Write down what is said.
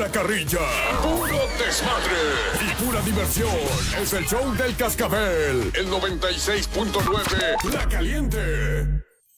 pura carrilla, ¡puro desmadre! y pura diversión. Es el show del Cascabel, El 96.9. La Caliente.